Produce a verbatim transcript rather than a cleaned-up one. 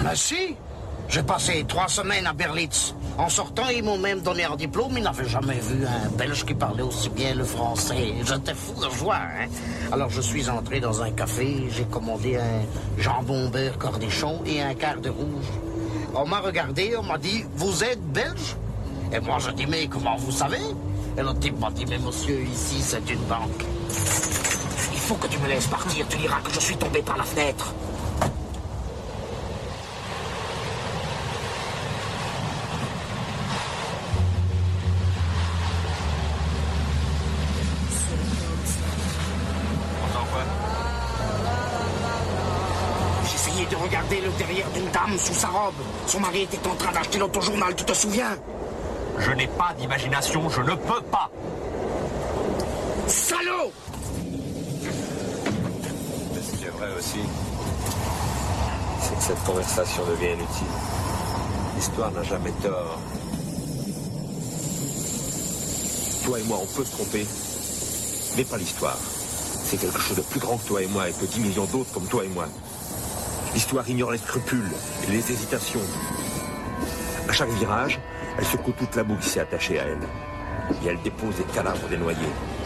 Ben si. J'ai passé trois semaines à Berlitz. En sortant, ils m'ont même donné un diplôme. Ils n'avaient jamais vu un Belge qui parlait aussi bien le français. J'étais fou de joie, hein. Alors je suis entré dans un café, j'ai commandé un jambon beurre cornichon et un quart de rouge. On m'a regardé, on m'a dit, vous êtes belge? Et moi je dis, mais comment vous savez? Et l'autre type m'a dit, mais monsieur, ici c'est une banque. Il faut que tu me laisses partir, tu diras que je suis tombé par la fenêtre. De regarder le derrière d'une dame sous sa robe. Son mari était en train d'acheter l'autojournal, tu te souviens? Je n'ai pas d'imagination, je ne peux pas. Salaud! Mais ce qui est vrai aussi, c'est que cette conversation devient inutile. L'histoire n'a jamais tort. Toi et moi, on peut se tromper, mais pas l'histoire. C'est quelque chose de plus grand que toi et moi et que dix millions d'autres comme toi et moi. L'histoire ignore les scrupules et les hésitations. À chaque virage, elle secoue toute la boue qui s'est attachée à elle. Et elle dépose des cadavres des noyés.